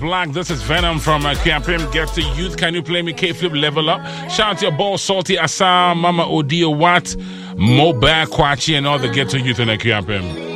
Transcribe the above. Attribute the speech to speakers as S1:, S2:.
S1: Black, this is Venom from Kiapim. Get to youth. Can you play me K-Flip Level Up? Shout out to your boy Salty Assam, Mama Odio Watt, Mo Kwachi, and all the Get to Youth in Kiapim.